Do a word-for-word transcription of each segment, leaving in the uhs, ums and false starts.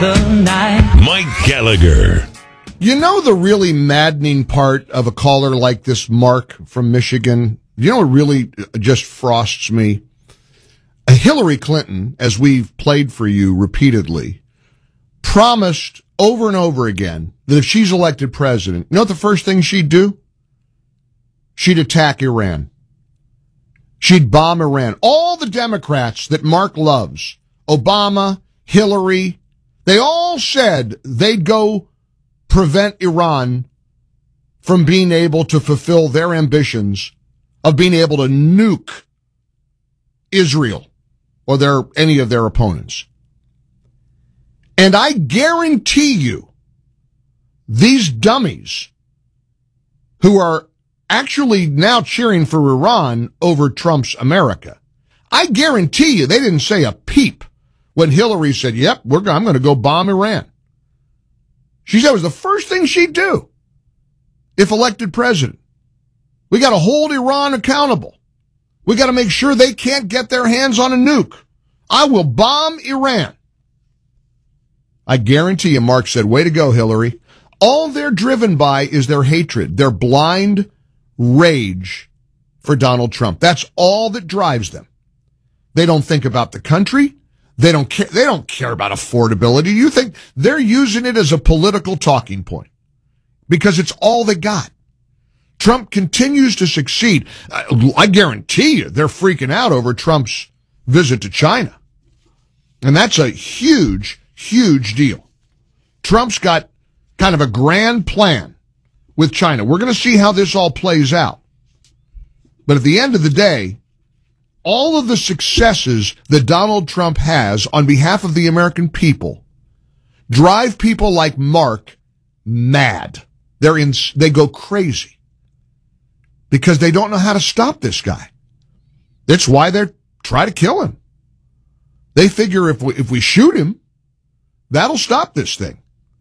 the night. Mike Gallagher. You know the really maddening part of a caller like this, Mark from Michigan? You know what really just frosts me? Hillary Clinton, as we've played for you repeatedly, promised over and over again that if she's elected president, you know what the first thing she'd do? She'd attack Iran. She'd bomb Iran. All the Democrats that Mark loves, Obama, Hillary, they all said they'd go prevent Iran from being able to fulfill their ambitions of being able to nuke Israel or their any of their opponents. And I guarantee you, these dummies who are actually now cheering for Iran over Trump's America, I guarantee you they didn't say a peep when Hillary said, yep, we're, I'm going to go bomb Iran. She said it was the first thing she'd do if elected president. We got to hold Iran accountable. We got to make sure they can't get their hands on a nuke. I will bomb Iran. I guarantee you, Mark said, way to go, Hillary. All they're driven by is their hatred, their blind rage for Donald Trump. That's all that drives them. They don't think about the country. They don't care. They don't care about affordability. You think they're using it as a political talking point because it's all they got. Trump continues to succeed. I, I guarantee you they're freaking out over Trump's visit to China. And that's a huge, huge deal. Trump's got kind of a grand plan with China. We're going to see how this all plays out. But at the end of the day, all of the successes that Donald Trump has on behalf of the American people drive people like Mark mad. They're in, they go crazy because they don't know how to stop this guy. That's why they try to kill him. They figure if we, if we shoot him, that'll stop this thing.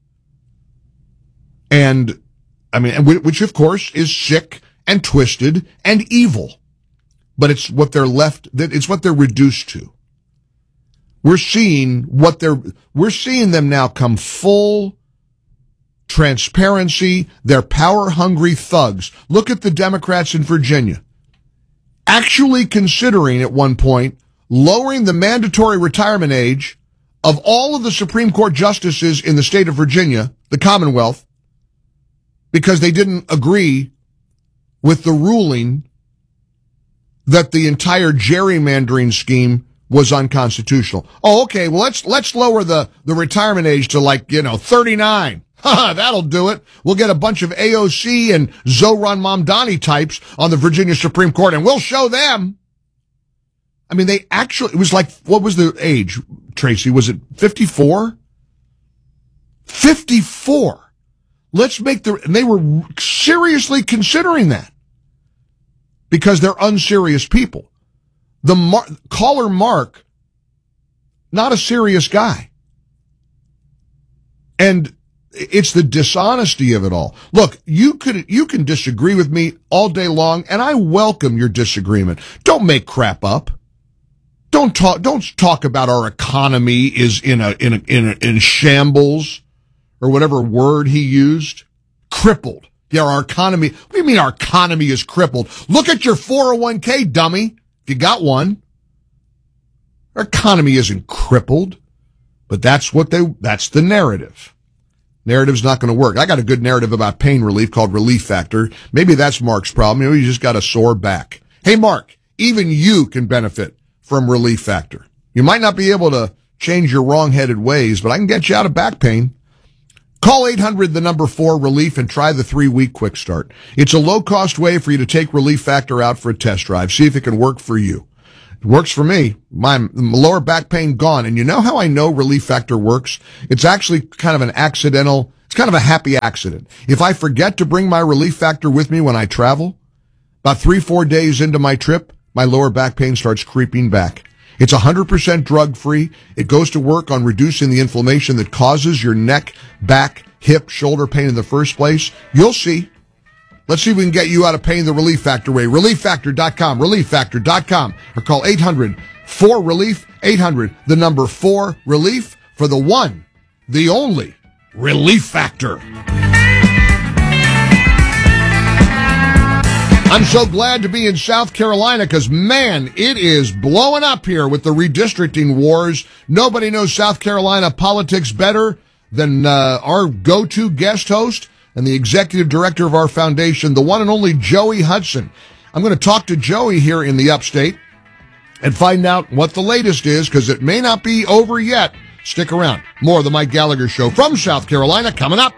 And, I mean, which of course is sick and twisted and evil. But it's what they're left, it's what they're reduced to. We're seeing what they're, we're seeing them now come full transparency. They're power-hungry thugs. Look at the Democrats in Virginia. Actually considering at one point lowering the mandatory retirement age of all of the Supreme Court justices in the state of Virginia, the Commonwealth, because they didn't agree with the ruling that the entire gerrymandering scheme was unconstitutional. Oh, okay, well, let's let's lower the, the retirement age to, like, you know, thirty-nine. Ha, that'll do it. We'll get a bunch of A O C and Zohran Mamdani types on the Virginia Supreme Court, and we'll show them. I mean, they actually, it was like, what was the age, Tracy? Was it fifty-four? fifty-four. Let's make the, and they were seriously considering that. Because they're unserious people. The Mar- caller Mark, not a serious guy. And it's the dishonesty of it all. Look, you could, you can disagree with me all day long, and I welcome your disagreement. Don't make crap up. Don't talk, don't talk about our economy is in a, in a, in a, in shambles, or whatever word he used. Crippled. Yeah, our economy, what do you mean our economy is crippled? Look at your four oh one k, dummy, if you got one. Our economy isn't crippled, but that's what they, that's the narrative. Narrative's not going to work. I got a good narrative about pain relief called Relief Factor. Maybe that's Mark's problem. Maybe you just got a sore back. Hey, Mark, even you can benefit from Relief Factor. You might not be able to change your wrong-headed ways, but I can get you out of back pain. Call eight hundred, the number four, relief, and try the three-week quick start. It's a low-cost way for you to take Relief Factor out for a test drive. See if it can work for you. It works for me. My lower back pain gone. And you know how I know Relief Factor works? It's actually kind of an accidental, it's kind of a happy accident. If I forget to bring my Relief Factor with me when I travel, about three, four days into my trip, my lower back pain starts creeping back. It's one hundred percent drug-free. It goes to work on reducing the inflammation that causes your neck, back, hip, shoulder pain in the first place. You'll see. Let's see if we can get you out of pain the Relief Factor way. relief factor dot com, relief factor dot com, or call eight hundred, four, relief, eight hundred, the number four, relief, for the one the only Relief Factor. I'm so glad to be in South Carolina because, man, it is blowing up here with the redistricting wars. Nobody knows South Carolina politics better than uh, our go-to guest host and the executive director of our foundation, the one and only Joey Hudson. I'm going to talk to Joey here in the upstate and find out what the latest is because it may not be over yet. Stick around. More of the Mike Gallagher Show from South Carolina coming up.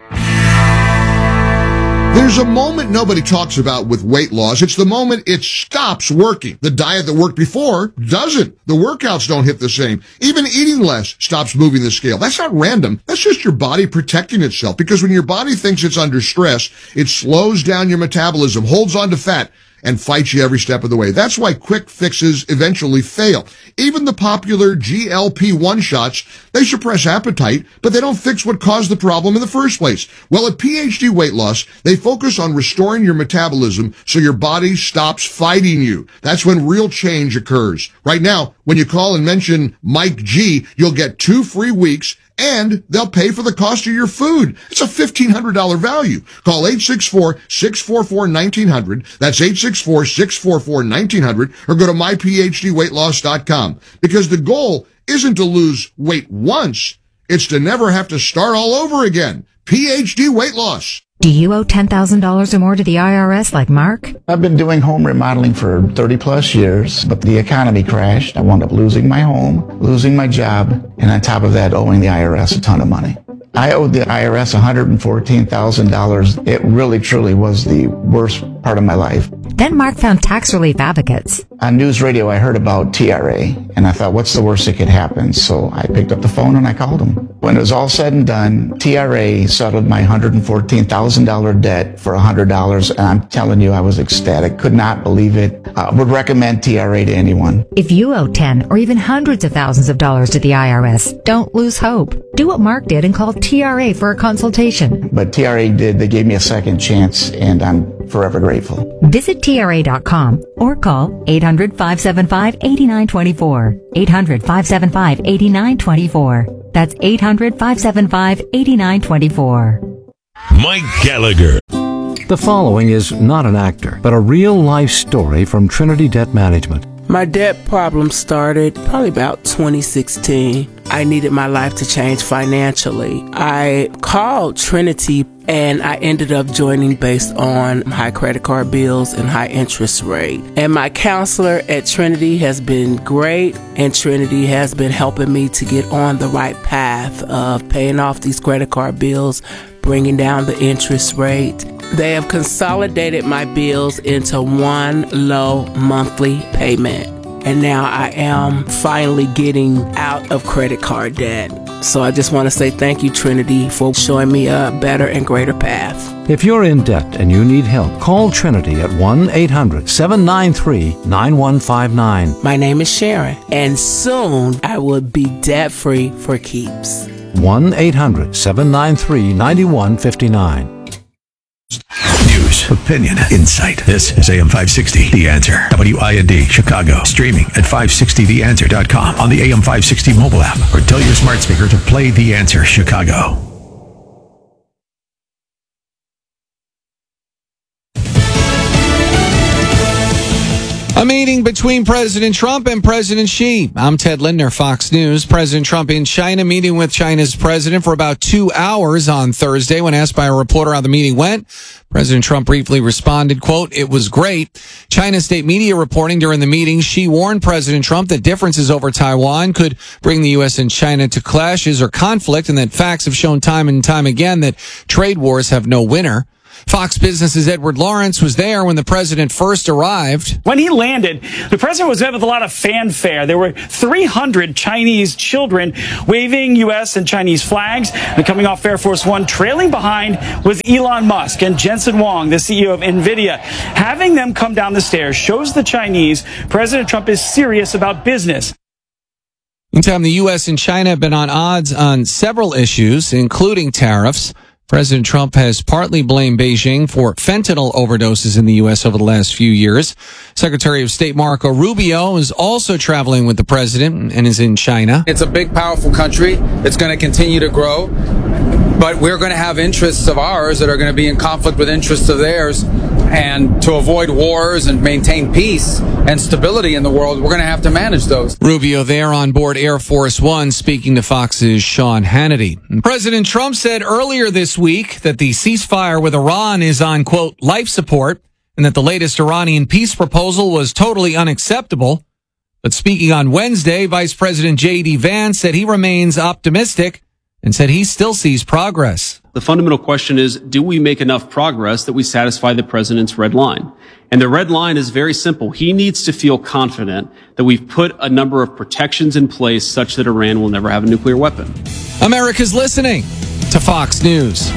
There's a moment nobody talks about with weight loss. It's the moment it stops working. The diet that worked before doesn't. The workouts don't hit the same. Even eating less stops moving the scale. That's not random. That's just your body protecting itself. Because when your body thinks it's under stress, it slows down your metabolism, holds on to fat, and fights you every step of the way. That's why quick fixes eventually fail. Even the popular G L P one shots, they suppress appetite, but they don't fix what caused the problem in the first place. Well, at P H D Weight Loss, they focus on restoring your metabolism so your body stops fighting you. That's when real change occurs. Right now, when you call and mention Mike G, you'll get two free weeks and they'll pay for the cost of your food. It's a fifteen hundred dollars value. Call eight six four, six four four, one nine zero zero. That's eight six four, six four four, one nine zero zero. Or go to my p h d weight loss dot com. Because the goal isn't to lose weight once. It's to never have to start all over again. P H D Weight Loss. Do you owe ten thousand dollars or more to the I R S like Mark? I've been doing home remodeling for thirty plus years, but the economy crashed. I wound up losing my home, losing my job, and on top of that, owing the I R S a ton of money. I owed the I R S one hundred fourteen thousand dollars. It really, truly was the worst part of my life. Then Mark found Tax Relief Advocates. On news radio, I heard about T R A, and I thought, what's the worst that could happen? So I picked up the phone and I called them. When it was all said and done, T R A settled my one hundred fourteen thousand dollars debt for one hundred dollars, and I'm telling you, I was ecstatic. Could not believe it. I would recommend T R A to anyone. If you owe ten or even hundreds of thousands of dollars to the I R S, don't lose hope. Do what Mark did and call T R A for a consultation. But T R A did. They gave me a second chance, and I'm forever grateful. Visit T R A dot com or call eight hundred, five seven five, eight nine two four. eight hundred, five seven five, eight nine two four. That's eight hundred, five seven five, eight nine two four. Mike Gallagher. The following is not an actor, but a real-life story from Trinity Debt Management. My debt problem started probably about twenty sixteen. I needed my life to change financially. I called Trinity and I ended up joining based on high credit card bills and high interest rate. And my counselor at Trinity has been great, and Trinity has been helping me to get on the right path of paying off these credit card bills, bringing down the interest rate. They have consolidated my bills into one low monthly payment. And now I am finally getting out of credit card debt. So I just want to say thank you, Trinity, for showing me a better and greater path. If you're in debt and you need help, call Trinity at one eight hundred, seven nine three, nine one five nine. My name is Sharon, and soon I will be debt-free for keeps. one eight hundred, seven nine three, nine one five nine. News, opinion, insight. This is A M five sixty, The Answer. W I N D, Chicago. Streaming at five sixty the answer dot com on the A M five sixty mobile app, or tell your smart speaker to play The Answer Chicago. A meeting between President Trump and President Xi. I'm Ted Lindner, Fox News. President Trump in China, meeting with China's president for about two hours on Thursday. When asked by a reporter how the meeting went, President Trump briefly responded, quote, "It was great." China state media reporting during the meeting, Xi warned President Trump that differences over Taiwan could bring the U S and China to clashes or conflict, and that facts have shown time and time again that trade wars have no winner. Fox Business's Edward Lawrence was there when the president first arrived. When he landed, the president was met with a lot of fanfare. There were three hundred Chinese children waving U S and Chinese flags. And coming off Air Force One, trailing behind was Elon Musk and Jensen Huang, the C E O of NVIDIA. Having them come down the stairs shows the Chinese President Trump is serious about business. Meantime, the U S and China have been on odds on several issues, including tariffs. President Trump has partly blamed Beijing for fentanyl overdoses in the U S over the last few years. Secretary of State Marco Rubio is also traveling with the president and is in China. It's a big, powerful country. It's going to continue to grow. But we're going to have interests of ours that are going to be in conflict with interests of theirs. And to avoid wars and maintain peace and stability in the world, we're going to have to manage those. Rubio there on board Air Force One speaking to Fox's Sean Hannity. President Trump said earlier this week that the ceasefire with Iran is on, quote, life support, and that the latest Iranian peace proposal was totally unacceptable. But speaking on Wednesday, Vice President J D. Vance said he remains optimistic and said he still sees progress. The fundamental question is, do we make enough progress that we satisfy the president's red line? And the red line is very simple. He needs to feel confident that we've put a number of protections in place such that Iran will never have a nuclear weapon. America's listening to Fox News.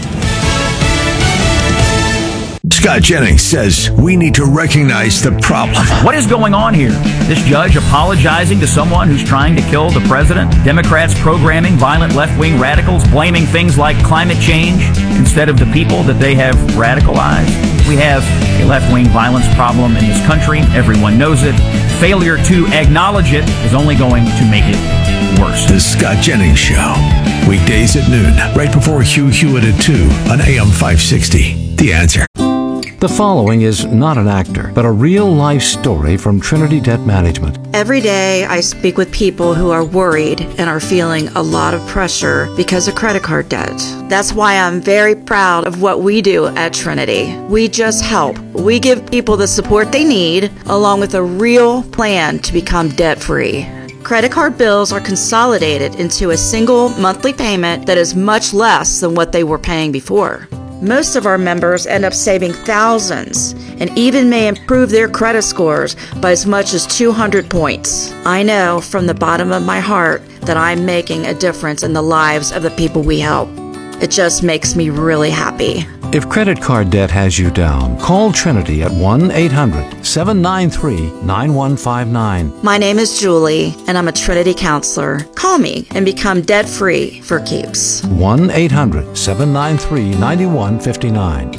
Scott Jennings says we need to recognize the problem. What is going on here? This judge apologizing to someone who's trying to kill the president? Democrats programming violent left-wing radicals, blaming things like climate change instead of the people that they have radicalized? We have a left-wing violence problem in this country. Everyone knows it. Failure to acknowledge it is only going to make it worse. The Scott Jennings Show. Weekdays at noon, right before Hugh Hewitt at two on A M five sixty. The Answer. The following is not an actor, but a real-life story from Trinity Debt Management. Every day I speak with people who are worried and are feeling a lot of pressure because of credit card debt. That's why I'm very proud of what we do at Trinity. We just help. We give people the support they need, along with a real plan to become debt-free. Credit card bills are consolidated into a single monthly payment that is much less than what they were paying before. Most of our members end up saving thousands and even may improve their credit scores by as much as two hundred points. I know from the bottom of my heart that I'm making a difference in the lives of the people we help. It just makes me really happy. If credit card debt has you down, call Trinity at one eight hundred seven nine three nine one five nine. My name is Julie, and I'm a Trinity counselor. Call me and become debt-free for keeps. one eight hundred seven nine three nine one five nine.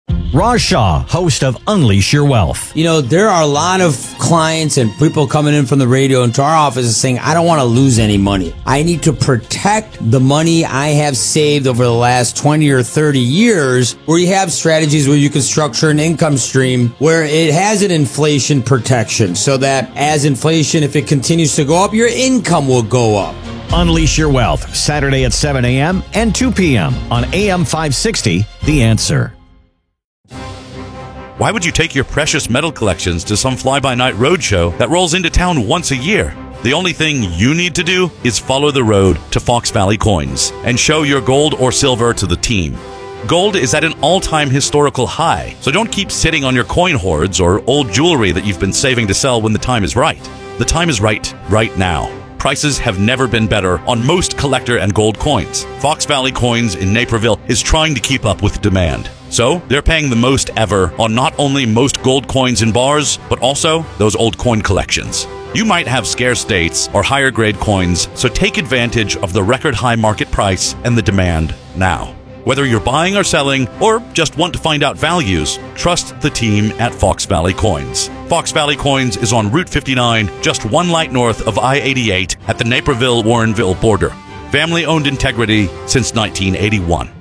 Raj Shah, host of Unleash Your Wealth. You know, there are a lot of clients and people coming in from the radio into our office saying, I don't want to lose any money. I need to protect the money I have saved over the last twenty or thirty years, where you have strategies where you can structure an income stream where it has an inflation protection so that as inflation, if it continues to go up, your income will go up. Unleash Your Wealth, Saturday at seven a.m. and two p.m. on A M five sixty, The Answer. Why would you take your precious metal collections to some fly-by-night roadshow that rolls into town once a year? The only thing you need to do is follow the road to Fox Valley Coins and show your gold or silver to the team. Gold is at an all-time historical high, so don't keep sitting on your coin hoards or old jewelry that you've been saving to sell when the time is right. The time is right, right now. Prices have never been better on most collector and gold coins. Fox Valley Coins in Naperville is trying to keep up with demand. So they're paying the most ever on not only most gold coins in bars, but also those old coin collections. You might have scarce dates or higher grade coins, so take advantage of the record high market price and the demand now. Whether you're buying or selling, or just want to find out values, trust the team at Fox Valley Coins. Fox Valley Coins is on Route fifty-nine, just one light north of I eighty-eight at the Naperville-Warrenville border. Family-owned integrity since nineteen eighty-one.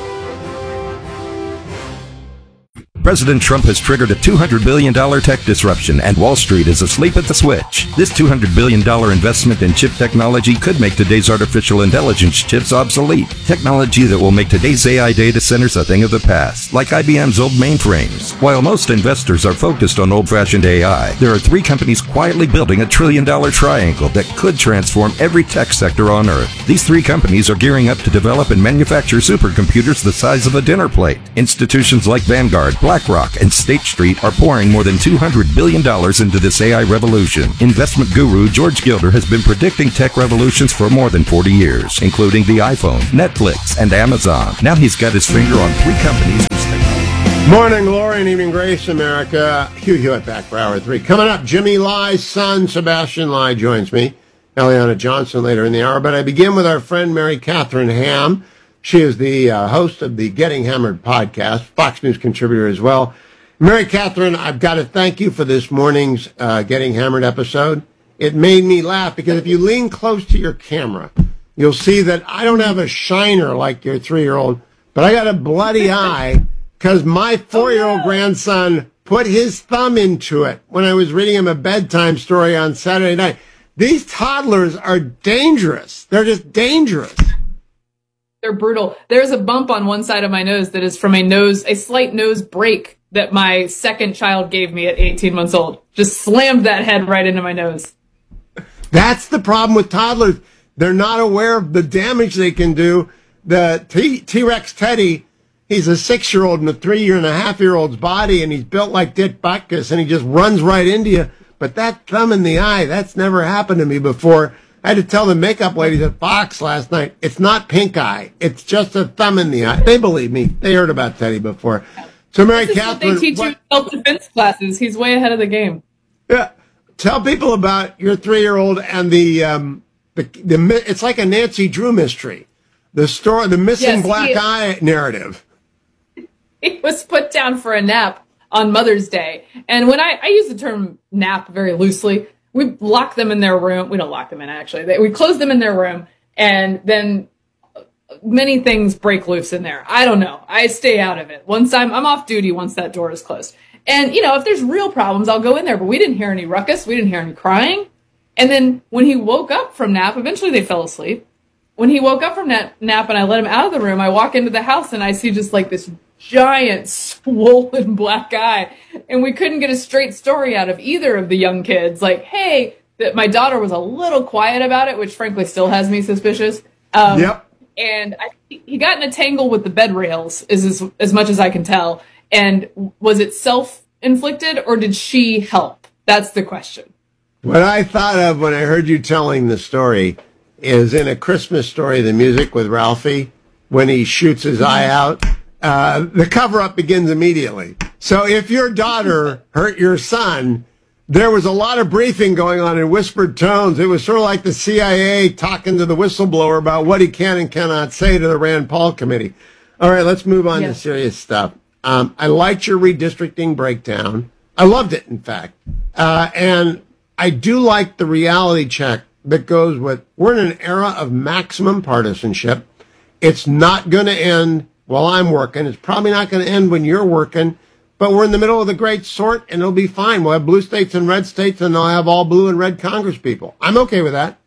President Trump has triggered a two hundred billion dollars tech disruption, and Wall Street is asleep at the switch. This two hundred billion dollars investment in chip technology could make today's artificial intelligence chips obsolete. Technology that will make today's A I data centers a thing of the past, like I B M's old mainframes. While most investors are focused on old-fashioned A I, there are three companies quietly building a trillion-dollar triangle that could transform every tech sector on Earth. These three companies are gearing up to develop and manufacture supercomputers the size of a dinner plate. Institutions like Vanguard, BlackRock, and State Street are pouring more than two hundred billion dollars into this A I revolution. Investment guru George Gilder has been predicting tech revolutions for more than forty years, including the iPhone, Netflix, and Amazon. Now he's got his finger on three companies whose technology. Morning glory and evening grace, America. Hugh Hewitt back for hour three. Coming up, Jimmy Lai's son, Sebastian Lai, joins me. Eliana Johnson later in the hour. But I begin with our friend Mary Catherine Ham, She is the uh, host of the Getting Hammered podcast, Fox News contributor as well. Mary Catherine, I've got to thank you for this morning's uh, Getting Hammered episode. It made me laugh because if you lean close to your camera, you'll see that I don't have a shiner like your three-year-old, but I got a bloody eye because my four-year-old oh, yeah. grandson put his thumb into it when I was reading him a bedtime story on Saturday night. These toddlers are dangerous. They're just dangerous. They're brutal. There's a bump on one side of my nose that is from a nose, a slight nose break that my second child gave me at eighteen months old. Just slammed that head right into my nose. That's the problem with toddlers. They're not aware of the damage they can do. The T- T-Rex Teddy, he's a six-year-old in a three-year and a half-year-old's body, and he's built like Dick Butkus, and he just runs right into you. But that thumb in the eye, that's never happened to me before. I had to tell the makeup ladies at Fox last night, it's not pink eye. It's just a thumb in the eye. They believe me. They heard about Teddy before. So, Mary this Catherine. Is what they teach what, you self-defense classes. He's way ahead of the game. Yeah. Tell people about your three-year-old and the, um, the, the, it's like a Nancy Drew mystery. The story, the missing yes, black eye narrative. He was put down for a nap on Mother's Day. And when I, I use the term nap very loosely, we lock them in their room. We don't lock them in, actually. They, we close them in their room, and then many things break loose in there. I don't know. I stay out of it. Once I'm, I'm off duty once that door is closed. And, you know, if there's real problems, I'll go in there. But we didn't hear any ruckus. We didn't hear any crying. And then when he woke up from nap, eventually they fell asleep. When he woke up from that nap and I let him out of the room, I walk into the house and I see just like this giant swollen black eye. And we couldn't get a straight story out of either of the young kids. Like, hey, that my daughter was a little quiet about it, which frankly still has me suspicious. Um, yep. And I, he got in a tangle with the bed rails, is as, as much as I can tell. And was it self-inflicted or did she help? That's the question. What I thought of when I heard you telling the story is in A Christmas Story, the music with Ralphie, when he shoots his eye out, uh, the cover-up begins immediately. So if your daughter hurt your son, there was a lot of briefing going on in whispered tones. It was sort of like the C I A talking to the whistleblower about what he can and cannot say to the Rand Paul committee. All right, let's move on yes. to serious stuff. Um, I liked your redistricting breakdown. I loved it, in fact. Uh, and I do like the reality check that goes with, we're in an era of maximum partisanship. It's not going to end while I'm working. It's probably not going to end when you're working. But we're in the middle of the great sort, and it'll be fine. We'll have blue states and red states, and they'll have all blue and red Congress people. I'm okay with that.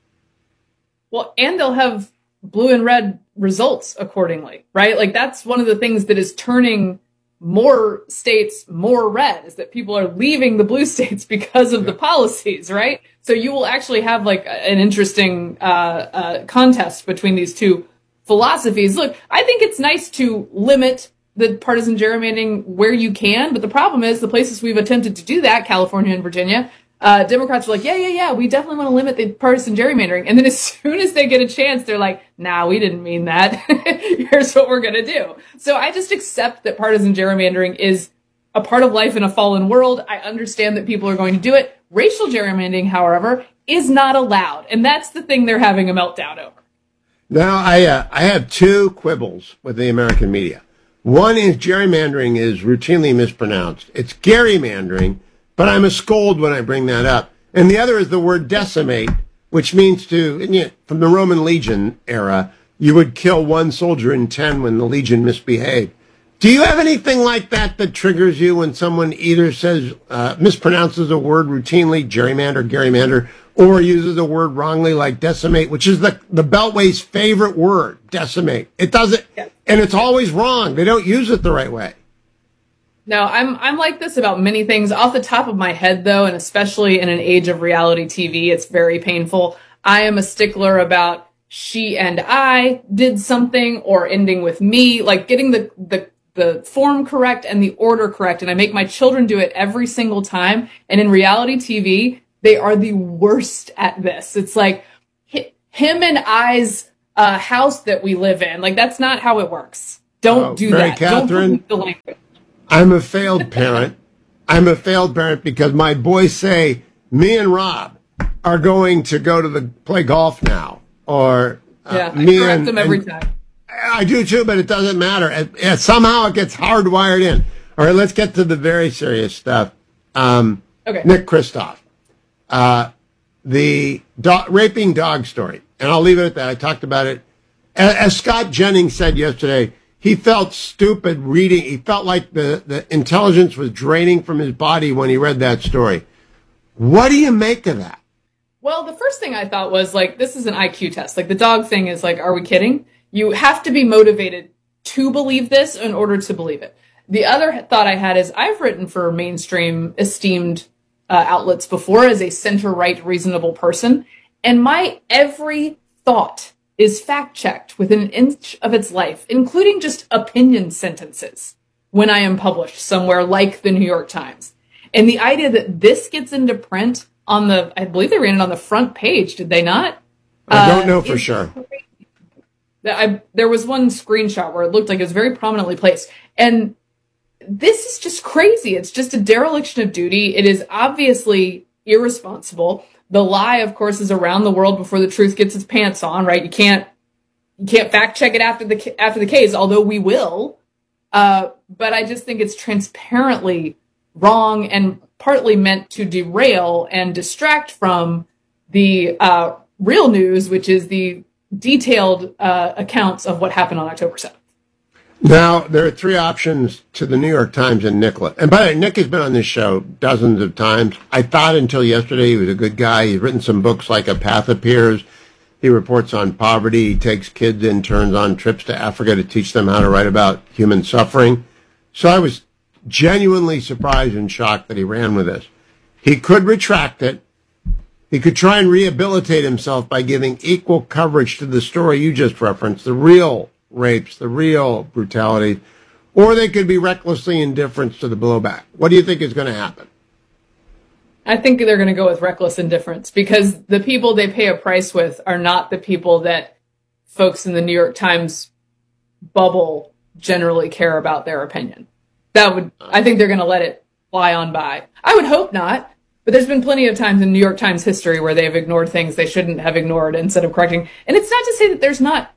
Well, and they'll have blue and red results accordingly, right? Like, that's one of the things that is turning more states more red, is that people are leaving the blue states because of yeah. the policies, right? So you will actually have, like, an interesting uh, uh, contest between these two philosophies. Look, I think it's nice to limit the partisan gerrymandering where you can, but the problem is the places we've attempted to do that, California and Virginia, uh, Democrats are like, yeah, yeah, yeah, we definitely want to limit the partisan gerrymandering. And then as soon as they get a chance, they're like, nah, we didn't mean that. Here's what we're going to do. So I just accept that partisan gerrymandering is a part of life in a fallen world. I understand that people are going to do it. Racial gerrymandering, however, is not allowed. And that's the thing they're having a meltdown over. Now, I, uh, I have two quibbles with the American media. One is gerrymandering is routinely mispronounced. It's gerrymandering, but I'm a scold when I bring that up. And the other is the word decimate, which means to, you know, from the Roman legion era, you would kill one soldier in ten when the legion misbehaved. Do you have anything like that that triggers you when someone either says, uh, mispronounces a word routinely, gerrymander, gerrymander, or uses a word wrongly like decimate, which is the, the Beltway's favorite word, decimate. It doesn't, yeah. and it's always wrong. They don't use it the right way. No, I'm I'm like this about many things. Off the top of my head, though, and especially in an age of reality T V, it's very painful. I am a stickler about she and I did something or ending with me, like getting the, the, the form correct and the order correct. And I make my children do it every single time. And in reality T V, they are the worst at this. It's like him and I's uh, house that we live in. Like, that's not how it works. Don't oh, do Mary that. Catherine, Don't the language. I'm a failed parent. I'm a failed parent because my boys say, me and Rob are going to go to the play golf now. Or uh, yeah, me I correct and, them every and, time. I do too, but it doesn't matter. It, it, somehow it gets hardwired in. All right, let's get to the very serious stuff. Um, okay. Nick Kristof, uh, the do- raping dog story, and I'll leave it at that. I talked about it. As, as Scott Jennings said yesterday, he felt stupid reading. He felt like the, the intelligence was draining from his body when he read that story. What do you make of that? Well, the first thing I thought was, like, this is an I Q test. Like, the dog thing is like, are we kidding? You have to be motivated to believe this in order to believe it. The other thought I had is I've written for mainstream esteemed uh, outlets before as a center-right reasonable person, and my every thought is fact-checked within an inch of its life, including just opinion sentences when I am published somewhere like the New York Times. And the idea that this gets into print on the, I believe they ran it on the front page, did they not? I don't know uh, for sure. I, there was one screenshot where it looked like it was very prominently placed. And this is just crazy. It's just a dereliction of duty. It is obviously irresponsible. The lie, of course, is around the world before the truth gets its pants on, right? You can't, you can't fact check it after the, after the case, although we will. Uh, but I just think it's transparently wrong and partly meant to derail and distract from the, uh, real news, which is the detailed, uh, accounts of what happened on October seventh. Now, there are three options to the New York Times and Nicholas. And by the way, Nick has been on this show dozens of times. I thought until yesterday he was a good guy. He's written some books like A Path Appears. He reports on poverty. He takes kids interns on trips to Africa to teach them how to write about human suffering. So I was genuinely surprised and shocked that he ran with this. He could retract it. He could try and rehabilitate himself by giving equal coverage to the story you just referenced, the real rapes, the real brutality, or they could be recklessly indifferent to the blowback. What do you think is going to happen? I think they're going to go with reckless indifference because the people they pay a price with are not the people that folks in the New York Times bubble generally care about their opinion. That would, I think they're going to let it fly on by. I would hope not, but there's been plenty of times in New York Times history where they've ignored things they shouldn't have ignored instead of correcting. And it's not to say that there's not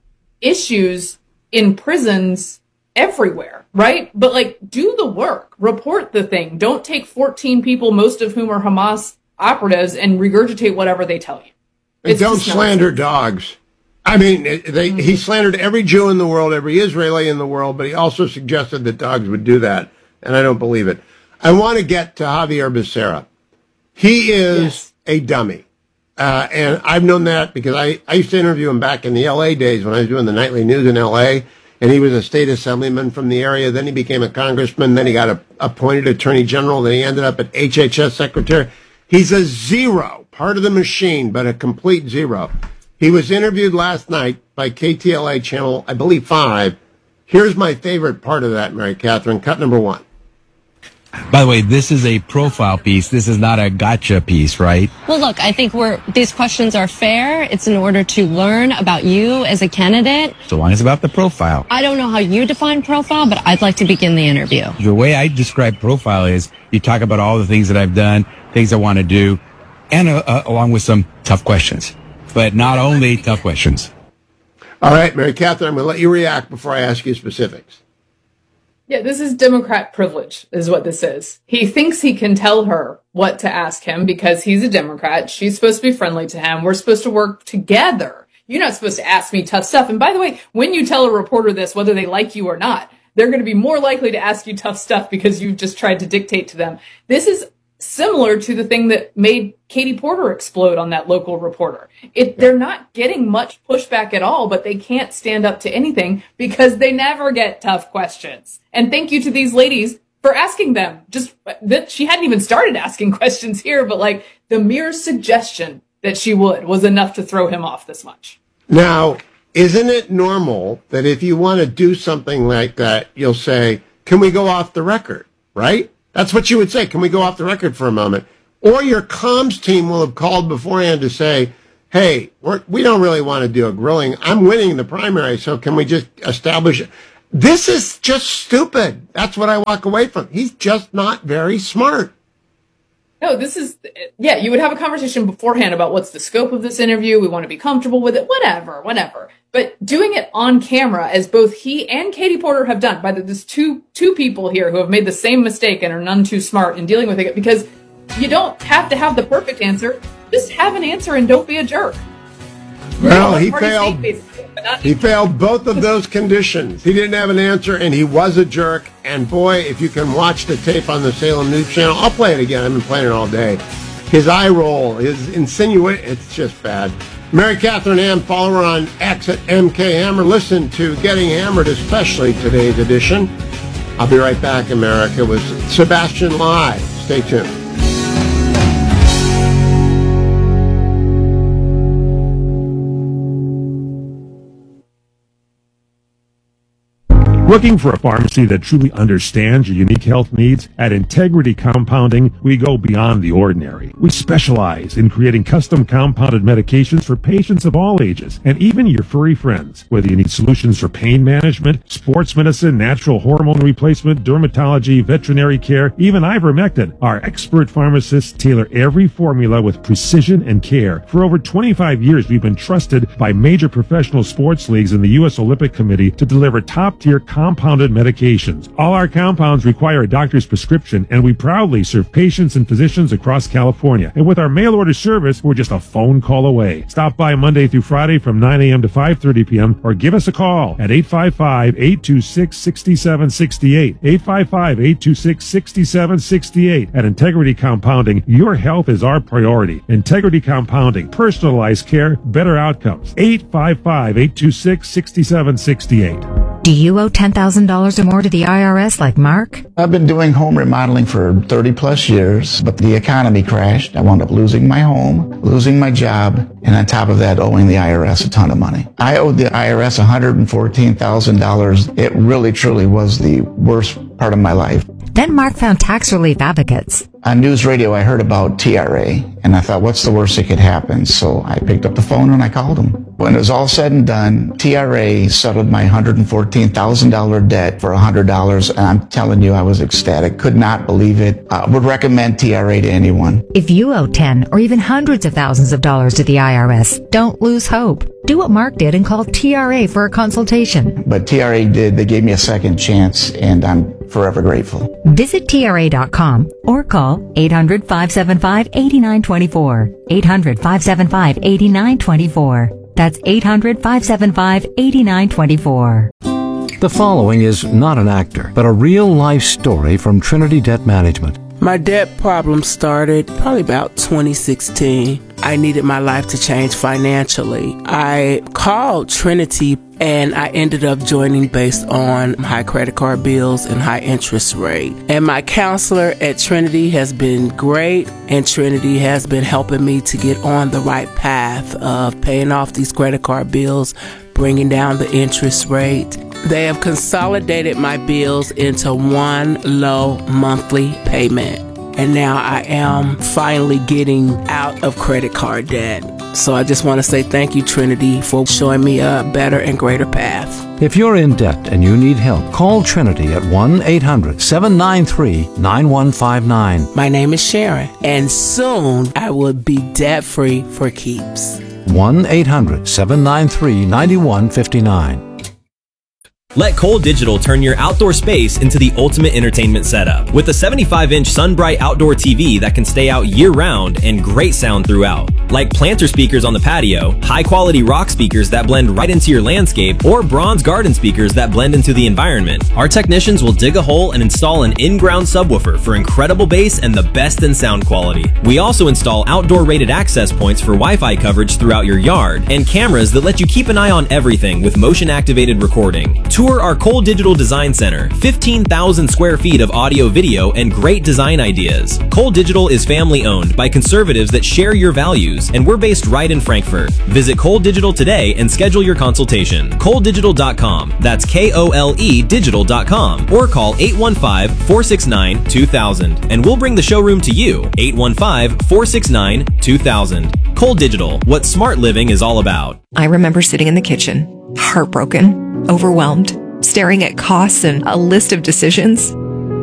issues in prisons everywhere, right? But like, do the work, report the thing. Don't take fourteen people, most of whom are Hamas operatives, and regurgitate whatever they tell you. And it's don't slander dogs. I mean, they, mm-hmm. he slandered every Jew in the world, every Israeli in the world, but he also suggested that dogs would do that, and I don't believe it. I want to get to Javier Becerra. He is yes. a dummy. Uh, and I've known that because I, I used to interview him back in the L A days when I was doing the nightly news in L A, and he was a state assemblyman from the area. Then he became a congressman. Then he got a, appointed attorney general. Then he ended up at H H S secretary. He's a zero, part of the machine, but a complete zero. He was interviewed last night by K T L A channel, I believe five. Here's my favorite part of that, Mary Catherine. Cut number one. By the way, this is a profile piece. This is not a gotcha piece, right? Well, look, I think we're, these questions are fair. It's in order to learn about you as a candidate. So long as it's about the profile. I don't know how you define profile, but I'd like to begin the interview. The way I describe profile is you talk about all the things that I've done, things I want to do, and uh, uh, along with some tough questions. But not only tough questions. All right, Mary Catherine, I'm going to let you react before I ask you specifics. Yeah, this is Democrat privilege, is what this is. He thinks he can tell her what to ask him because he's a Democrat. She's supposed to be friendly to him. We're supposed to work together. You're not supposed to ask me tough stuff. And by the way, when you tell a reporter this, whether they like you or not, they're going to be more likely to ask you tough stuff because you've just tried to dictate to them. This is similar to the thing that made Katie Porter explode on that local reporter. It, they're not getting much pushback at all, but they can't stand up to anything because they never get tough questions. And thank you to these ladies for asking them. Just that she hadn't even started asking questions here, but like the mere suggestion that she would was enough to throw him off this much. Now, isn't it normal that if you want to do something like that, you'll say, can we go off the record, right? That's what you would say. Can we go off the record for a moment? Or your comms team will have called beforehand to say, hey, we're, we don't really want to do a grilling. I'm winning the primary, so can we just establish it? This is just stupid. That's what I walk away from. He's just not very smart. No, this is, yeah, you would have a conversation beforehand about what's the scope of this interview. We want to be comfortable with it, whatever, whatever. But doing it on camera, as both he and Katie Porter have done, by the, there's two, two people here who have made the same mistake and are none too smart in dealing with it, because you don't have to have the perfect answer. Just have an answer and don't be a jerk. Well, Yeah, he party failed. state, basically, but not- He failed both of those conditions. He didn't have an answer, and he was a jerk. And boy, if you can watch the tape on the Salem News Channel, I'll play it again. I've been playing it all day. His eye roll, his insinuate, it's just bad. Mary Catherine Ham, follow her on X at M K Hammer. Listen to Getting Hammered, especially today's edition. I'll be right back, America, with Sebastian Live. Stay tuned. Looking for a pharmacy that truly understands your unique health needs? At Integrity Compounding, we go beyond the ordinary. We specialize in creating custom compounded medications for patients of all ages, and even your furry friends. Whether you need solutions for pain management, sports medicine, natural hormone replacement, dermatology, veterinary care, even ivermectin, our expert pharmacists tailor every formula with precision and care. For over twenty-five years, we've been trusted by major professional sports leagues and the U S Olympic Committee to deliver top-tier compounded medications. All our compounds require a doctor's prescription, and we proudly serve patients and physicians across California. And with our mail order service, we're just a phone call away. Stop by Monday through Friday from nine a.m. to five thirty p.m. or give us a call at eight five five, eight two six, six seven six eight. eight five five, eight two six, six seven six eight. At Integrity Compounding, your health is our priority. Integrity Compounding, personalized care, better outcomes. eight five five, eight two six, six seven six eight. Do you owe ten thousand dollars or more to the I R S like Mark? I've been doing home remodeling for thirty plus years, but the economy crashed. I wound up losing my home, losing my job, and on top of that, owing the I R S a ton of money. I owed the I R S one hundred fourteen thousand dollars. It really, truly was the worst part of my life. Then Mark found tax relief advocates. On news radio, I heard about T R A, and I thought, what's the worst that could happen? So I picked up the phone and I called them. When it was all said and done, T R A settled my one hundred fourteen thousand dollars debt for one hundred dollars, and I'm telling you, I was ecstatic. Could not believe it. I would recommend T R A to anyone. If you owe ten or even hundreds of thousands of dollars to the I R S, don't lose hope. Do what Mark did and call T R A for a consultation. But T R A did. They gave me a second chance, and I'm forever grateful. Visit T R A dot com or call eight hundred, five seven five, eight nine two four. eight hundred, five seven five, eight nine two four. That's eight hundred, five seven five, eight nine two four. The following is not an actor, but a real-life story from Trinity Debt Management. My debt problem started probably about twenty sixteen. I needed my life to change financially. I called Trinity and I ended up joining based on high credit card bills and high interest rate. And my counselor at Trinity has been great, and Trinity has been helping me to get on the right path of paying off these credit card bills, bringing down the interest rate. They have consolidated my bills into one low monthly payment. And now I am finally getting out of credit card debt. So I just want to say thank you, Trinity, for showing me a better and greater path. If you're in debt and you need help, call Trinity at one eight hundred, seven nine three, nine one five nine. My name is Sharon, and soon I will be debt-free for keeps. one eight hundred, seven nine three, nine one five nine. Let Cole Digital turn your outdoor space into the ultimate entertainment setup. With a seventy-five inch SunBright outdoor T V that can stay out year-round and great sound throughout. Like planter speakers on the patio, high-quality rock speakers that blend right into your landscape, or bronze garden speakers that blend into the environment. Our technicians will dig a hole and install an in-ground subwoofer for incredible bass and the best in sound quality. We also install outdoor rated access points for Wi-Fi coverage throughout your yard, and cameras that let you keep an eye on everything with motion-activated recording. Tour our Cole Digital Design Center, fifteen thousand square feet of audio, video, and great design ideas. Cole Digital is family owned by conservatives that share your values, and we're based right in Frankfurt. Visit Cole Digital today and schedule your consultation. Cole Digital dot com. That's K O L E digital dot com. Or call eight one five, four six nine, two thousand, and we'll bring the showroom to you. eight one five, four six nine, two thousand. Cole Digital, what smart living is all about. I remember sitting in the kitchen, heartbroken, overwhelmed, staring at costs and a list of decisions.